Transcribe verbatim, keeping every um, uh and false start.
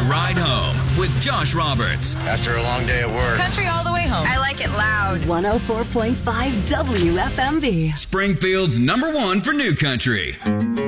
Ride Home with Josh Roberts. After a long day at work. Country all the way home. I like it loud. one oh four point five W F M B. Springfield's number one for new country.